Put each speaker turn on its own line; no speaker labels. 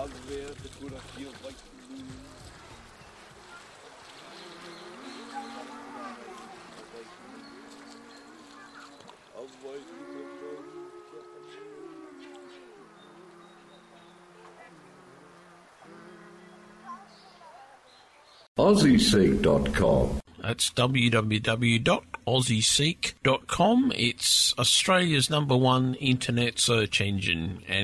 where the good of your white moon. A white
AussieSeek.com.
That's www.aussieseek.com. It's Australia's #1 internet search engine. And